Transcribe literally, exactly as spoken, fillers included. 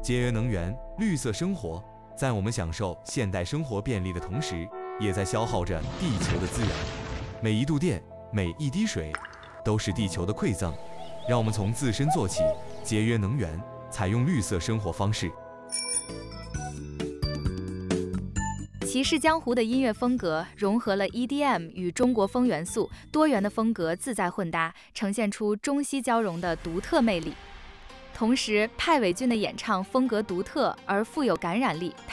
节约能源、绿色生活，在我们享受现代生活便利的同时，也在消耗着地球的资源。每一度电，每一滴水，都是地球的馈赠。让我们从自身做起，节约能源，采用绿色生活方式。 骑士江湖的音乐风格融合了 E D M 与中国风元素，多元的风格自在混搭，呈现出中西交融的独特魅力。同时，派伟俊的演唱风格独特而富有感染力，